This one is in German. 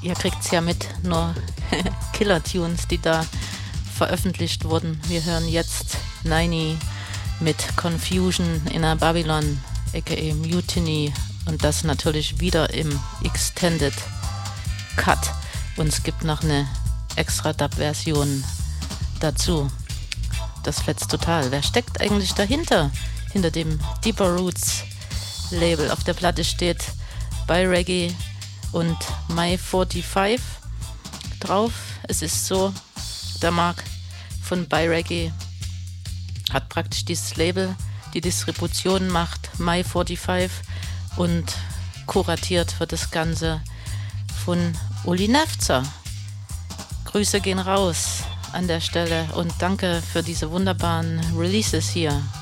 Ihr kriegt's ja mit, nur Killer-Tunes, die da veröffentlicht wurden. Wir hören jetzt Niney mit Confusion in a Babylon, aka Mutiny, und das natürlich wieder im Extended Cut. Und es gibt noch eine extra Dub-Version dazu. Das fetzt total. Wer steckt eigentlich dahinter? Hinter dem Deeper Roots Label. Auf der Platte steht By Reggae und My 45 drauf. Es ist so, der Mark von By Reggae hat praktisch dieses Label, die Distribution macht My 45 und kuratiert wird das Ganze von Uli Nefzer. Grüße gehen raus an der Stelle und danke für diese wunderbaren Releases hier.